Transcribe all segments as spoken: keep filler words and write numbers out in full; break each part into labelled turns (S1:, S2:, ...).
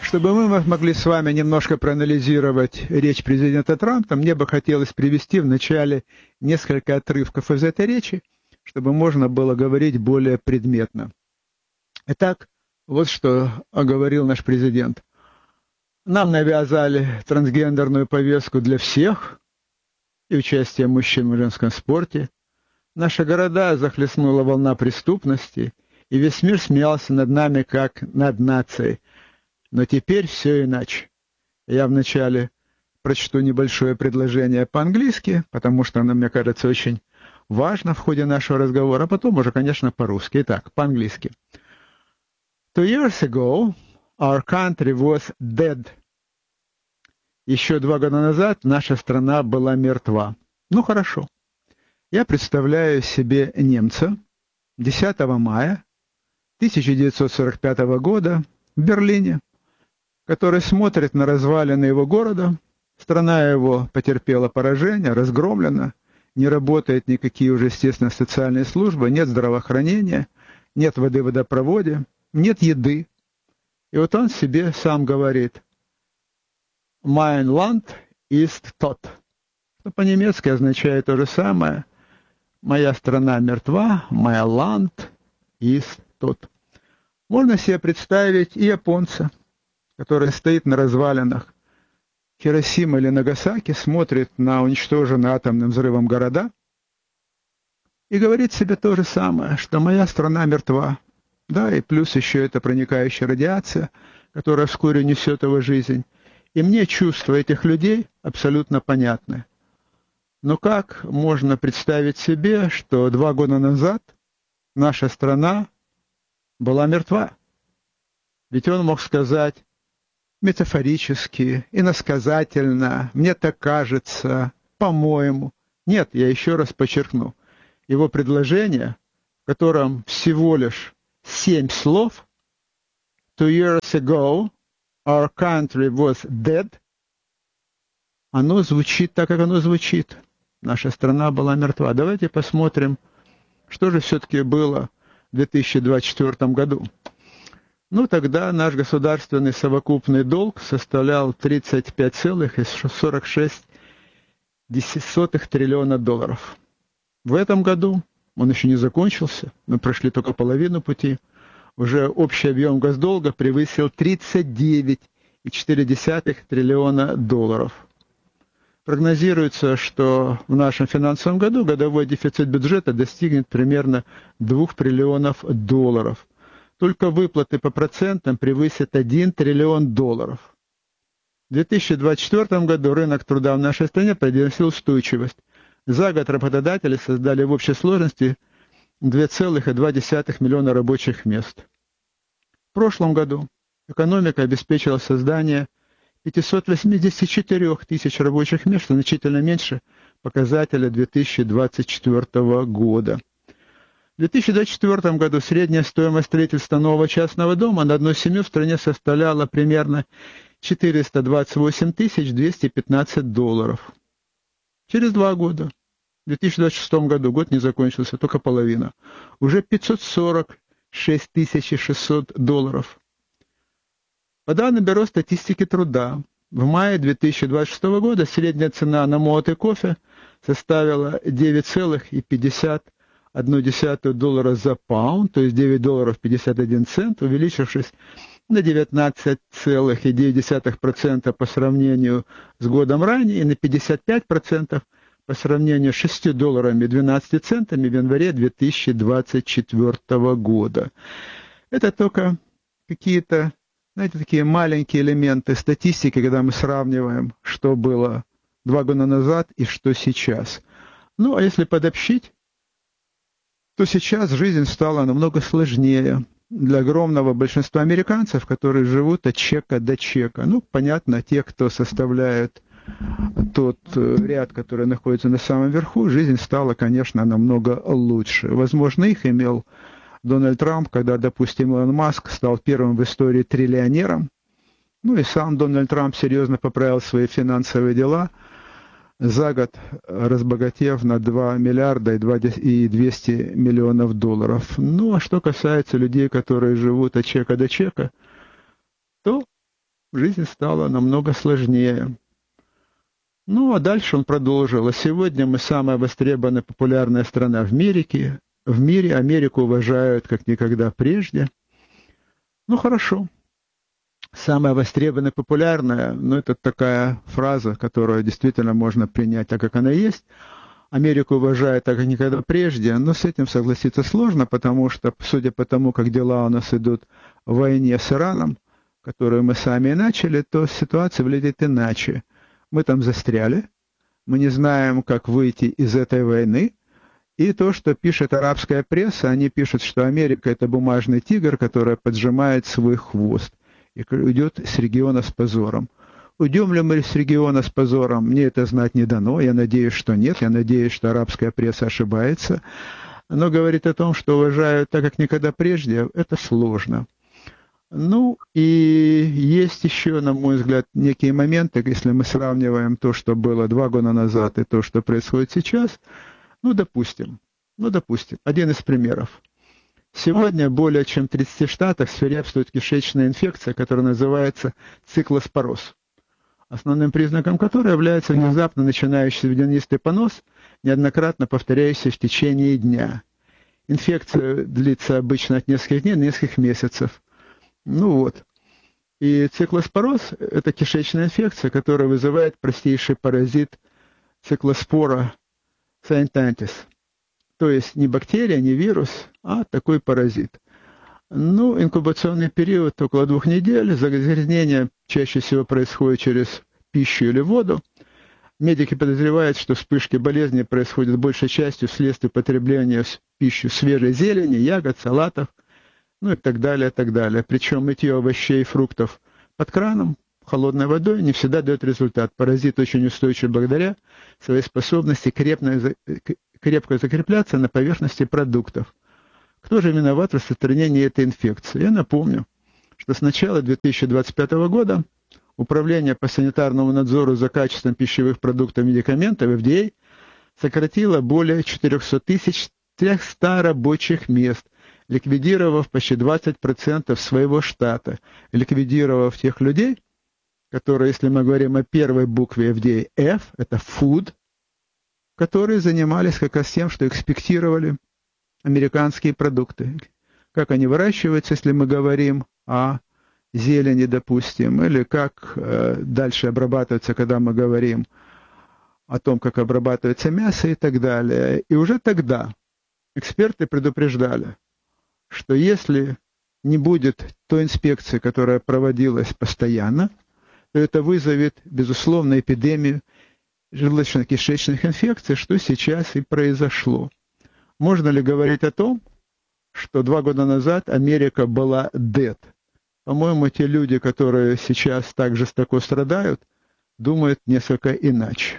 S1: Чтобы мы могли с вами немножко проанализировать речь президента Трампа, мне бы хотелось привести в начале несколько отрывков из этой речи, чтобы можно было говорить более предметно. Итак, вот что говорил наш президент. Нам навязали трансгендерную повестку для всех и участие мужчин в женском спорте. Наши города захлестнула волна преступности, и весь мир смеялся над нами, как над нацией. Но теперь все иначе. Я вначале прочту небольшое предложение по-английски, потому что оно, мне кажется, очень важно в ходе нашего разговора, а потом уже, конечно, по-русски. Итак, по-английски. Two years ago, our country was dead. Еще два года назад наша страна была мертва. Ну, хорошо. Я представляю себе немца десятого мая тысяча девятьсот сорок пятого года в Берлине, который смотрит на развалины его города. Страна его потерпела поражение, разгромлена, не работают никакие уже, естественно, социальные службы, нет здравоохранения, нет воды в водопроводе, нет еды. И вот он себе сам говорит «Mein Land ist tot», что по-немецки означает то же самое «Моя страна мертва», «My land ist tot». Можно себе представить и японца, который стоит на развалинах Хиросимы или Нагасаки, смотрит на уничтоженные атомным взрывом города и говорит себе то же самое, что моя страна мертва. Да, и плюс еще это проникающая радиация, которая вскоре несет его жизнь. И мне чувства этих людей абсолютно понятны. Но как можно представить себе, что два года назад наша страна была мертва? Ведь он мог сказать метафорически, иносказательно, мне так кажется, по-моему. Нет, я еще раз подчеркну. Его предложение, в котором всего лишь семь слов, two years ago our country was dead, оно звучит так, как оно звучит. Наша страна была мертва. Давайте посмотрим, что же все-таки было в две тысячи двадцать четвёртом году. Ну, тогда наш государственный совокупный долг составлял тридцать пять целых сорок шесть десятых триллиона долларов. В этом году он еще не закончился, мы прошли только половину пути, уже общий объем госдолга превысил тридцать девять целых четыре десятых триллиона долларов. Прогнозируется, что в нашем финансовом году годовой дефицит бюджета достигнет примерно двух триллионов долларов. Только выплаты по процентам превысят один триллион долларов. В две тысячи двадцать четвёртом году рынок труда в нашей стране продемонстрировал устойчивость. За год работодатели создали в общей сложности два целых два десятых миллиона рабочих мест. В прошлом году экономика обеспечила создание пятьсот восемьдесят четыре тысяч рабочих мест, значительно меньше показателя две тысячи двадцать четвёртого года. В две тысячи двадцать четвёртом году средняя стоимость строительства нового частного дома на одну семью в стране составляла примерно четыреста двадцать восемь тысяч двести пятнадцать долларов. Через два года, в две тысячи двадцать шестом году, год не закончился, только половина, уже пятьсот сорок шесть тысяч шестьсот долларов. По данным Бюро статистики труда, в мае две тысячи двадцать шестого года средняя цена на молотый кофе составила девять целых пятьдесят одну десятую доллара за паунд, то есть девять долларов пятьдесят один цент, увеличившись на девятнадцать целых девять десятых процента по сравнению с годом ранее и на пятьдесят пять процентов по сравнению с шестью долларами двенадцатью центами в январе две тысячи двадцать четвёртого года. Это только какие-то, знаете, такие маленькие элементы статистики, когда мы сравниваем, что было два года назад и что сейчас. Ну, а если подобщить, то сейчас жизнь стала намного сложнее для огромного большинства американцев, которые живут от чека до чека. Ну, понятно, те, кто составляют тот ряд, который находится на самом верху, жизнь стала, конечно, намного лучше. Возможно, их имел Дональд Трамп, когда, допустим, Илон Маск стал первым в истории триллионером. Ну и сам Дональд Трамп серьезно поправил свои финансовые дела, за год разбогатев на два миллиарда и двести миллионов долларов. Ну, а что касается людей, которые живут от чека до чека, то жизнь стала намного сложнее. Ну, а дальше он продолжил. А сегодня мы самая востребованная популярная страна в мире. В мире Америку уважают как никогда прежде. Ну, хорошо. Самая востребованная, популярная, ну, это такая фраза, которую действительно можно принять так, как она есть. Америку уважают так, как никогда прежде, но с этим согласиться сложно, потому что, судя по тому, как дела у нас идут в войне с Ираном, которую мы сами начали, то ситуация выглядит иначе. Мы там застряли, мы не знаем, как выйти из этой войны, и то, что пишет арабская пресса, они пишут, что Америка – это бумажный тигр, который поджимает свой хвост и уйдет с региона с позором. Уйдем ли мы с региона с позором, мне это знать не дано, я надеюсь, что нет, я надеюсь, что арабская пресса ошибается, но говорить о том, что уважают так, как никогда прежде, это сложно. Ну, и есть еще, на мой взгляд, некие моменты, если мы сравниваем то, что было два года назад, и то, что происходит сейчас. Ну, допустим, ну, допустим, один из примеров. Сегодня более чем в тридцати штатах свирепствует кишечная инфекция, которая называется циклоспороз, основным признаком которой является внезапно начинающийся водянистый понос, неоднократно повторяющийся в течение дня. Инфекция длится обычно от нескольких дней до нескольких месяцев. Ну вот. И циклоспороз – это кишечная инфекция, которая вызывает простейший паразит циклоспора саентантис. То есть не бактерия, не вирус, а такой паразит. Ну, инкубационный период около двух недель. Загрязнение чаще всего происходит через пищу или воду. Медики подозревают, что вспышки болезни происходят большей частью вследствие потребления в пищу свежей зелени, ягод, салатов, ну и так далее, и так далее. Причем мытье овощей и фруктов под краном, холодной водой не всегда дает результат. Паразит очень устойчив благодаря своей способности крепко, крепко закрепляться на поверхности продуктов. Кто же виноват в распространении этой инфекции? Я напомню, что с начала две тысячи двадцать пятого года Управление по санитарному надзору за качеством пищевых продуктов и медикаментов эф ди эй сократило более четыреста тысяч триста рабочих мест, ликвидировав почти двадцать процентов своего штата, ликвидировав тех людей, которые, если мы говорим о первой букве эф ди эй, F, это food, которые занимались как раз тем, что экспектировали американские продукты. Как они выращиваются, если мы говорим о зелени, допустим, или как э, дальше обрабатываются, когда мы говорим о том, как обрабатывается мясо и так далее. И уже тогда эксперты предупреждали, что если не будет той инспекции, которая проводилась постоянно, то это вызовет, безусловно, эпидемию желудочно-кишечных инфекций, что сейчас и произошло. Можно ли говорить о том, что два года назад Америка была dead? По-моему, те люди, которые сейчас так жестоко страдают, думают несколько иначе.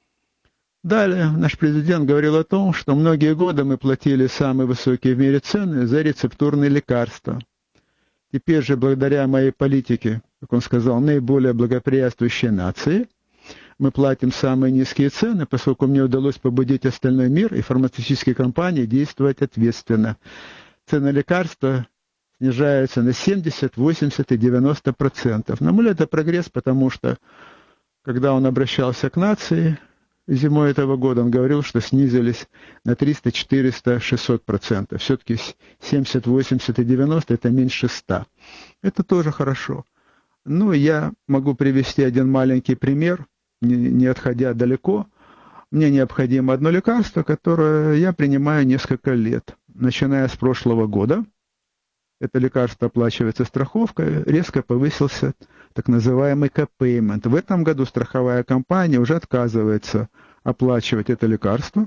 S1: Далее наш президент говорил о том, что многие годы мы платили самые высокие в мире цены за рецептурные лекарства. Теперь же, благодаря моей политике, как он сказал, наиболее благоприятствующей нации, мы платим самые низкие цены, поскольку мне удалось побудить остальной мир и фармацевтические компании действовать ответственно. Цены лекарства снижаются на семьдесят, восемьдесят и девяносто процентов. На мой взгляд, это прогресс, потому что, когда он обращался к нации зимой этого года, он говорил, что снизились на триста, четыреста, шестьсот процентов. Все-таки семьдесят, восемьдесят и девяносто – это меньше ста. Это тоже хорошо. Ну, я могу привести один маленький пример, не, не отходя далеко. Мне необходимо одно лекарство, которое я принимаю несколько лет. Начиная с прошлого года, это лекарство оплачивается страховкой, резко повысился так называемый копеймент. В этом году страховая компания уже отказывается оплачивать это лекарство,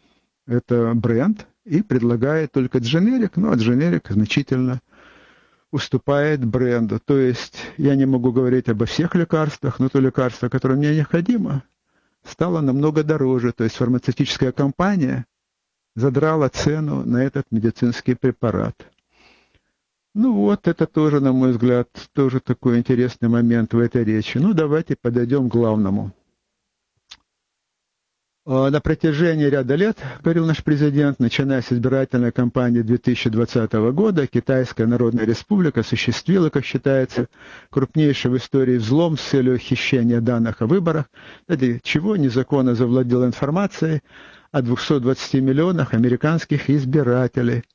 S1: это бренд, и предлагает только дженерик, но дженерик значительно уступает бренду. То есть я не могу говорить обо всех лекарствах, но то лекарство, которое мне необходимо, стало намного дороже. То есть фармацевтическая компания задрала цену на этот медицинский препарат. Ну вот, это тоже, на мой взгляд, тоже такой интересный момент в этой речи. Ну, давайте подойдем к главному. На протяжении ряда лет, говорил наш президент, начиная с избирательной кампании две тысячи двадцатого года, Китайская Народная Республика осуществила, как считается, крупнейший в истории взлом с целью хищения данных о выборах, ради чего незаконно завладела информацией о двухстах двадцати миллионах американских избирателей.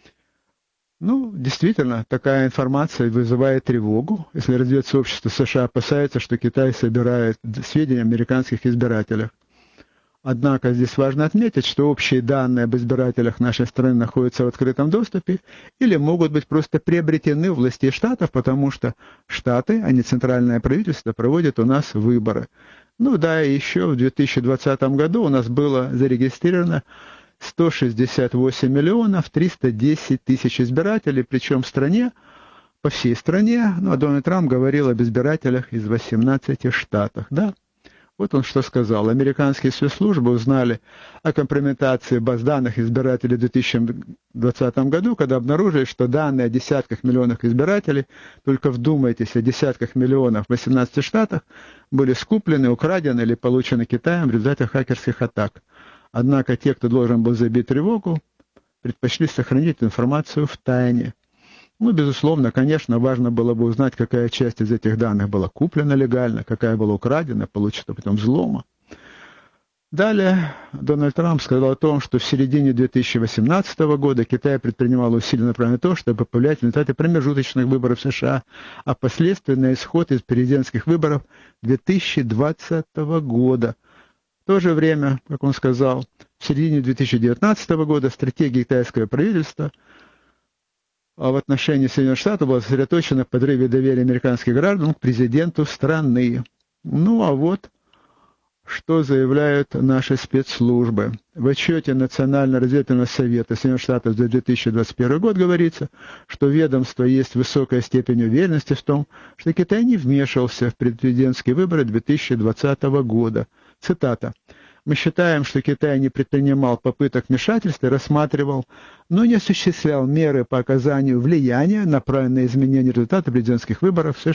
S1: Ну, действительно, такая информация вызывает тревогу, если разведсообщество США опасается, что Китай собирает сведения о американских избирателях. Однако здесь важно отметить, что общие данные об избирателях нашей страны находятся в открытом доступе или могут быть просто приобретены у властей штатов, потому что штаты, а не центральное правительство, проводят у нас выборы. Ну да, и еще в две тысячи двадцатом году у нас было зарегистрировано сто шестьдесят восемь миллионов триста десять тысяч избирателей, причем в стране, по всей стране, ну а Дональд Трамп говорил об избирателях из восемнадцати штатов, да. Вот он что сказал. Американские спецслужбы узнали о компрометации баз данных избирателей в две тысячи двадцатом году, когда обнаружили, что данные о десятках миллионах избирателей, только вдумайтесь, о десятках миллионов в восемнадцати штатах, были скуплены, украдены или получены Китаем в результате хакерских атак. Однако те, кто должен был забить тревогу, предпочли сохранить информацию в тайне. Ну, безусловно, конечно, важно было бы узнать, какая часть из этих данных была куплена легально, какая была украдена, получена потом взлома. Далее Дональд Трамп сказал о том, что в середине две тысячи восемнадцатого года Китай предпринимал усилия, направленные на то, чтобы повлиять на результаты промежуточных выборов США, а впоследствии на исход из президентских выборов две тысячи двадцатого года. В то же время, как он сказал, в середине две тысячи девятнадцатого года стратегия китайского правительства в отношении Соединенных Штатов была сосредоточена на подрыве доверия американских граждан к президенту страны. Ну а вот что заявляют наши спецслужбы. В отчете Национального разведывательного совета Соединенных Штатов за две тысячи двадцать первый год говорится, что ведомство есть высокая степень уверенности в том, что Китай не вмешивался в президентские выборы две тысячи двадцатого года. Цитата. «Мы считаем, что Китай не предпринимал попыток вмешательства и рассматривал, но не осуществлял меры по оказанию влияния, направленные на изменение результата президентских выборов в США».